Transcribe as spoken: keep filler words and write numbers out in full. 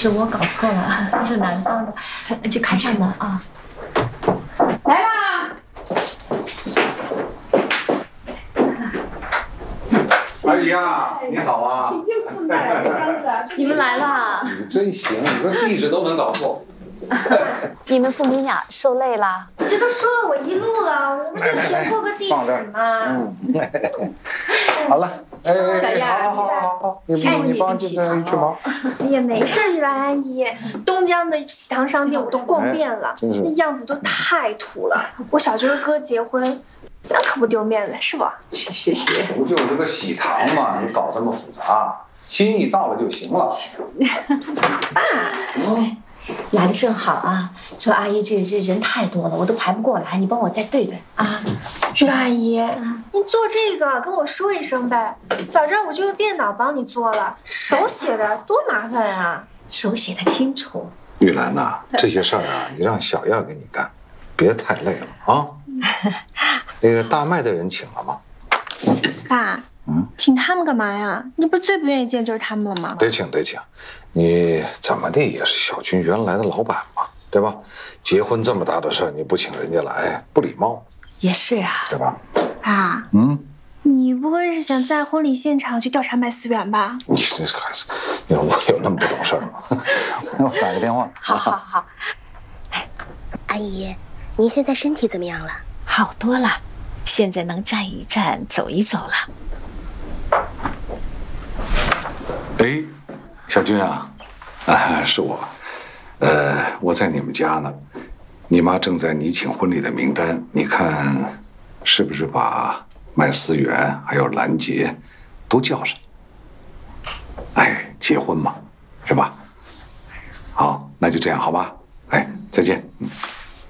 是我搞错了，这是南方的，去开扇门啊。 来啦！ 阿姨呀，你好啊！ 又送过来的样子。 你们来啦！ 你真行，你说地址都能搞错。 你们父母俩受累啦？ 这都说了我一路了，我们就填错个地址嘛。 嗯，好了，哎哎小哎， 燕， 好好好好，你你帮这个去忙。 也没事，玉兰阿姨，东江的喜糖商店我都逛遍了，那样子都太土了。我小舅哥结婚，这可不丢面子，是不？ 是是是。 不就是个喜糖嘛，你搞这么复杂，心意到了就行了。 爸， 嗯。来的正好啊！说阿姨这这人太多了，我都排不过来，你帮我再对对啊。 玉兰阿姨，您做这个跟我说一声呗，早知道我就用电脑帮你做了，手写的多麻烦啊！ 手写的清楚。 玉兰呐，这些事儿啊，你让小燕给你干，别太累了啊。那个大麦的人请了吗？ 爸，嗯，请他们干嘛呀？你不是最不愿意见就是他们了吗？ 得请得请。你怎么的也是小军原来的老板嘛，对吧？结婚这么大的事儿，你不请人家来，不礼貌。 也是啊， 对吧？ 爸，嗯，你不会是想在婚礼现场去调查麦思远吧？ 你这孩子，你说我有那么不懂事儿吗？我打个电话。 好好好。 哎，阿姨，您现在身体怎么样了？ 好多了，现在能站一站，走一走了。 哎。小军啊，啊，是我，呃，我在你们家呢，你妈正在你请婚礼的名单，你看是不是把麦思远还有兰杰都叫上？哎，结婚嘛，是吧？好，那就这样，好吧？哎，再见。嗯。